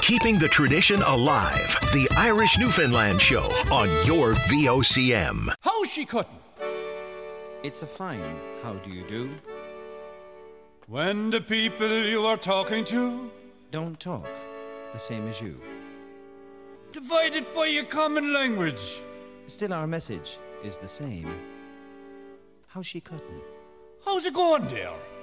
Keeping the tradition alive. The Irish Newfoundland Show on your VOCM. How's she cutting? It's a fine. How do you do? When the people you are talking to Don't talk. The same as you. divided by a common language. Still our message is the same. How's she cutting? How's it going there?